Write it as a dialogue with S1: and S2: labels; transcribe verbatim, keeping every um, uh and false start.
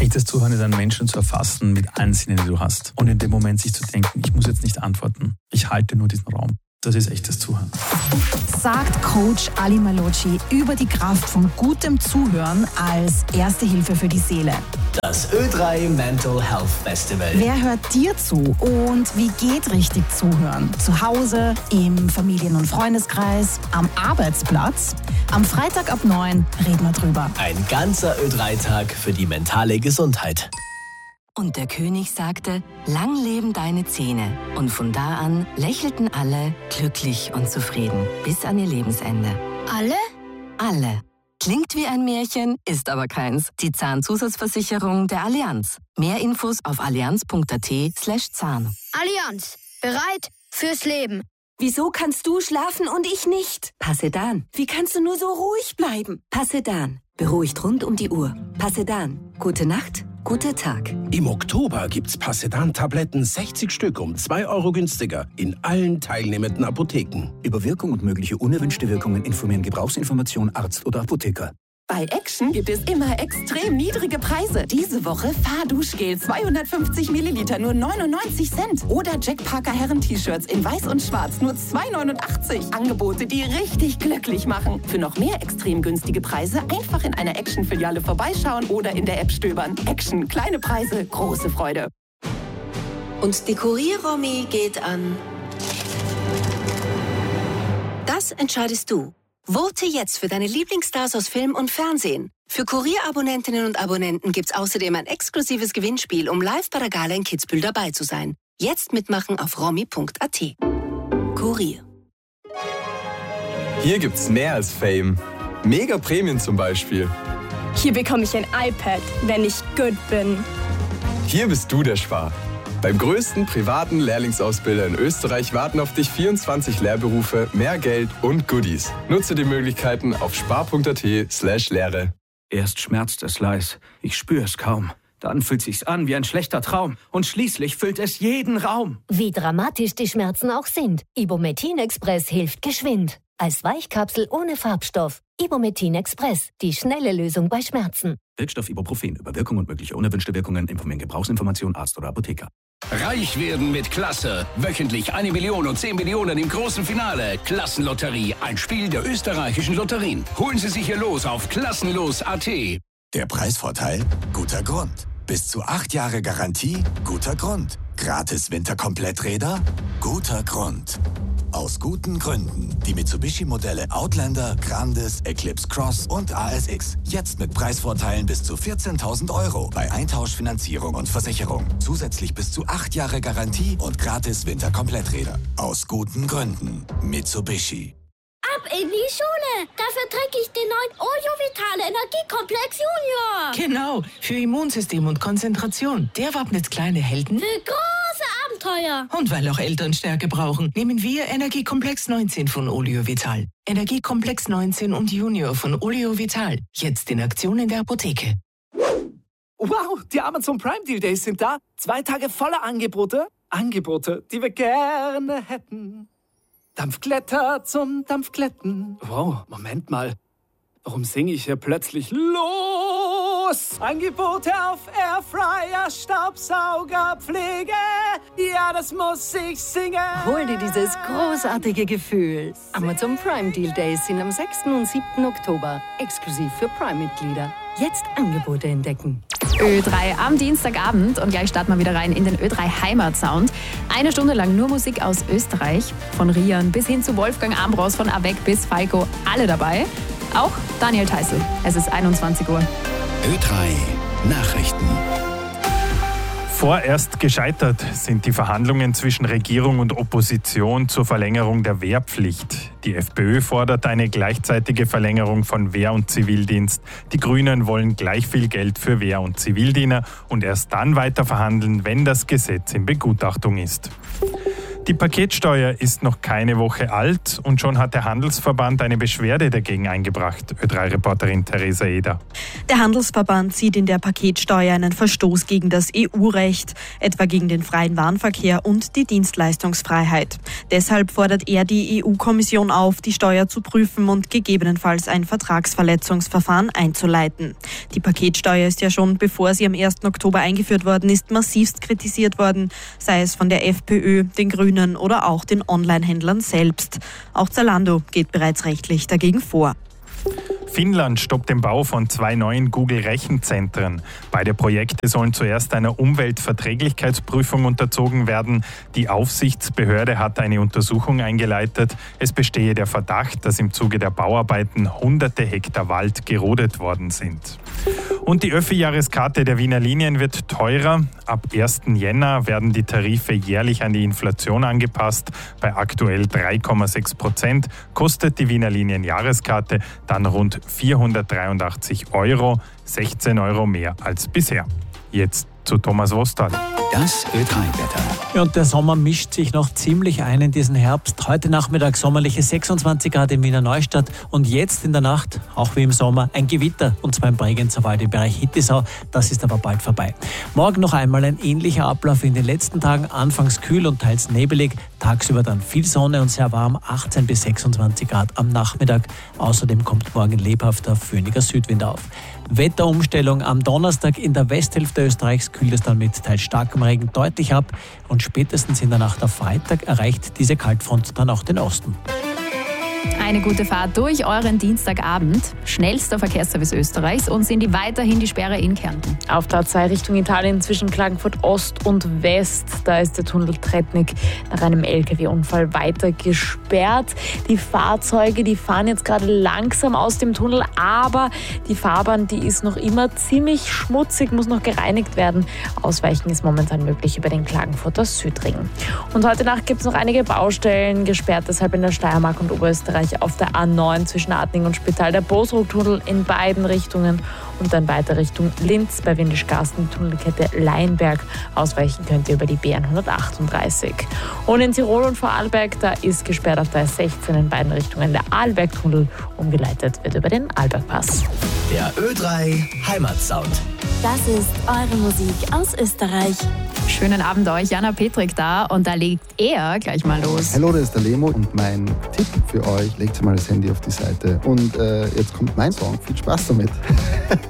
S1: Echtes Zuhören ist, einen Menschen zu erfassen mit allen Sinnen, die du hast. Und in dem Moment sich zu denken, ich muss jetzt nicht antworten. Ich halte nur diesen Raum. Das ist echtes Zuhören.
S2: Sagt Coach Ali Malocci über die Kraft von gutem Zuhören als erste Hilfe für die Seele.
S3: Das Ö drei Mental Health Festival.
S2: Wer hört dir zu und wie geht richtig Zuhören? Zu Hause, im Familien- und Freundeskreis, am Arbeitsplatz? Am Freitag ab neun reden wir drüber.
S3: Ein ganzer Ö drei Tag für die mentale Gesundheit.
S4: Und der König sagte, lang leben deine Zähne. Und von da an lächelten alle glücklich und zufrieden bis an ihr Lebensende.
S5: Alle?
S4: Alle. Klingt wie ein Märchen, ist aber keins. Die Zahnzusatzversicherung der Allianz. Mehr Infos auf allianz.at slash Zahn.
S5: Allianz. Bereit fürs Leben.
S6: Wieso kannst du schlafen und ich nicht? Passedan. Wie kannst du nur so ruhig bleiben? Passedan. Beruhigt rund um die Uhr. Passedan. Gute Nacht, guter Tag.
S7: Im Oktober gibt's Passedan-Tabletten sechzig Stück um zwei Euro günstiger in allen teilnehmenden Apotheken.
S8: Über Wirkung und mögliche unerwünschte Wirkungen informieren Gebrauchsinformation Arzt oder Apotheker.
S6: Bei Action gibt es immer extrem niedrige Preise. Diese Woche Fahrduschgel zweihundertfünfzig Milliliter nur neunundneunzig Cent. Oder Jack Parker Herren-T-Shirts in weiß und schwarz nur zwei neunundachtzig. Angebote, die richtig glücklich machen. Für noch mehr extrem günstige Preise einfach in einer Action-Filiale vorbeischauen oder in der App stöbern. Action, kleine Preise, große Freude.
S9: Und die Kurier-Romy geht an... Das entscheidest du. Vote jetzt für deine Lieblingsstars aus Film und Fernsehen. Für Kurier-Abonnentinnen und Abonnenten gibt's außerdem ein exklusives Gewinnspiel, um live bei der Gala in Kitzbühel dabei zu sein. Jetzt mitmachen auf romy punkt a t. Kurier.
S10: Hier gibt's mehr als Fame. Mega Prämien zum Beispiel.
S11: Hier bekomme ich ein iPad, wenn ich gut bin.
S10: Hier bist du der Spar. Beim größten privaten Lehrlingsausbilder in Österreich warten auf dich vierundzwanzig Lehrberufe, mehr Geld und Goodies. Nutze die Möglichkeiten auf spar.at slash Lehre.
S12: Erst schmerzt es leis, ich spüre es kaum. Dann fühlt sich's an wie ein schlechter Traum und schließlich füllt es jeden Raum.
S13: Wie dramatisch die Schmerzen auch sind, Ibumetin Express hilft geschwind. Als Weichkapsel ohne Farbstoff. Ibumetin Express, die schnelle Lösung bei Schmerzen.
S12: Wirkstoff Ibuprofen. Über Wirkung und mögliche unerwünschte Wirkungen informieren Gebrauchsinformation Arzt oder Apotheker.
S14: Reich werden mit Klasse. Wöchentlich eine Million und zehn Millionen im großen Finale. Klassenlotterie, ein Spiel der österreichischen Lotterien. Holen Sie sich hier los auf klassenlos punkt a t.
S15: Der Preisvorteil? Guter Grund. Bis zu acht Jahre Garantie? Guter Grund. Gratis Winterkompletträder? Guter Grund. Aus guten Gründen. Die Mitsubishi-Modelle Outlander, Grandis, Eclipse Cross und A S X. Jetzt mit Preisvorteilen bis zu vierzehntausend Euro bei Eintauschfinanzierung und Versicherung. Zusätzlich bis zu acht Jahre Garantie und gratis Winterkompletträder. Aus guten Gründen. Mitsubishi.
S5: Ab in die Schule! Dafür trinke ich den neuen Oleo Vital Energiekomplex Junior.
S16: Genau, für Immunsystem und Konzentration. Der wappnet kleine Helden
S5: für große Abenteuer.
S16: Und weil auch Eltern Stärke brauchen, nehmen wir Energiekomplex neunzehn von Oleo Vital. Energiekomplex neunzehn und Junior von Oleo Vital. Jetzt in Aktion in der Apotheke.
S17: Wow, die Amazon Prime Deal Days sind da. Zwei Tage voller Angebote. Angebote, die wir gerne hätten. Dampfglätter zum Dampfglätten. Wow, Moment mal. Warum singe ich hier plötzlich los? Angebote auf Airfryer, Staubsauger, Pflege. Ja, das muss ich singen.
S18: Hol dir dieses großartige Gefühl. Amazon Prime Deal Days sind am sechsten und siebten Oktober. Exklusiv für Prime-Mitglieder. Jetzt Angebote entdecken.
S19: Ö drei am Dienstagabend und gleich starten wir wieder rein in den Ö drei Heimatsound. Eine Stunde lang nur Musik aus Österreich, von Rian bis hin zu Wolfgang Ambros, von Avec bis Falco, alle dabei. Auch Daniel Theißl. Es ist einundzwanzig Uhr.
S15: Ö drei Nachrichten.
S20: Vorerst gescheitert sind die Verhandlungen zwischen Regierung und Opposition zur Verlängerung der Wehrpflicht. Die FPÖ fordert eine gleichzeitige Verlängerung von Wehr- und Zivildienst. Die Grünen wollen gleich viel Geld für Wehr- und Zivildiener und erst dann weiter verhandeln, wenn das Gesetz in Begutachtung ist. Die Paketsteuer ist noch keine Woche alt und schon hat der Handelsverband eine Beschwerde dagegen eingebracht. Ö drei Reporterin Theresa Eder.
S21: Der Handelsverband sieht in der Paketsteuer einen Verstoß gegen das E U-Recht, etwa gegen den freien Warenverkehr und die Dienstleistungsfreiheit. Deshalb fordert er die E U-Kommission auf, die Steuer zu prüfen und gegebenenfalls ein Vertragsverletzungsverfahren einzuleiten. Die Paketsteuer ist ja schon, bevor sie am ersten Oktober eingeführt worden ist, massivst kritisiert worden, sei es von der FPÖ, den Grünen oder auch den Online-Händlern selbst. Auch Zalando geht bereits rechtlich dagegen vor.
S20: Finnland stoppt den Bau von zwei neuen Google-Rechenzentren. Beide Projekte sollen zuerst einer Umweltverträglichkeitsprüfung unterzogen werden. Die Aufsichtsbehörde hat eine Untersuchung eingeleitet. Es bestehe der Verdacht, dass im Zuge der Bauarbeiten hunderte Hektar Wald gerodet worden sind. Und die Öffi-Jahreskarte der Wiener Linien wird teurer. Ab ersten Jänner werden die Tarife jährlich an die Inflation angepasst. Bei aktuell drei Komma sechs Prozent kostet die Wiener Linien Jahreskarte dann rund vierhundertdreiundachtzig Euro, sechzehn Euro mehr als bisher. Jetzt zu Thomas Wostal.
S22: Das Ö drei Wetter.
S23: Ja, und der Sommer mischt sich noch ziemlich ein in diesen Herbst. Heute Nachmittag sommerliche sechsundzwanzig Grad in Wiener Neustadt und jetzt in der Nacht, auch wie im Sommer, ein Gewitter und zwar im Bregenzer Wald im Bereich Hittisau. Das ist aber bald vorbei. Morgen noch einmal ein ähnlicher Ablauf wie in den letzten Tagen. Anfangs kühl und teils nebelig, tagsüber dann viel Sonne und sehr warm, achtzehn bis sechsundzwanzig Grad am Nachmittag. Außerdem kommt morgen lebhafter, föhniger Südwind auf. Wetterumstellung am Donnerstag in der Westhälfte Österreichs kühlt es dann mit teils starkem Regen deutlich ab und spätestens in der Nacht auf Freitag erreicht diese Kaltfront dann auch den Osten.
S19: Eine gute Fahrt durch euren Dienstagabend. Schnellster Verkehrsservice Österreichs und sind die weiterhin die Sperre in Kärnten.
S24: Auf der A zwei Richtung Italien zwischen Klagenfurt Ost und West. Da ist der Tunnel Tretnik nach einem L K W-Unfall weiter gesperrt. Die Fahrzeuge, die fahren jetzt gerade langsam aus dem Tunnel, aber die Fahrbahn, die ist noch immer ziemlich schmutzig, muss noch gereinigt werden. Ausweichen ist momentan möglich über den Klagenfurter Südring. Und heute Nacht gibt es noch einige Baustellen, gesperrt deshalb in der Steiermark und Oberösterreich auf der A neun zwischen Adning und Spital, der Bosrock-Tunnel in beiden Richtungen und dann weiter Richtung Linz bei Windischgarsten, Tunnelkette Leinberg. Ausweichen könnt ihr über die B hundertachtunddreißig. Und in Tirol und Vorarlberg, da ist gesperrt auf der A sechzehn in beiden Richtungen der Arlberg-Tunnel. Umgeleitet wird über den Arlbergpass.
S3: Der Ö drei Heimatsound.
S5: Das ist eure Musik aus Österreich.
S19: Schönen Abend euch, Jana Petrik da und da legt er gleich mal los.
S25: Hallo, das ist der Lemo und mein Tipp für euch, legt mal das Handy auf die Seite und äh, jetzt kommt mein Song. Viel Spaß damit.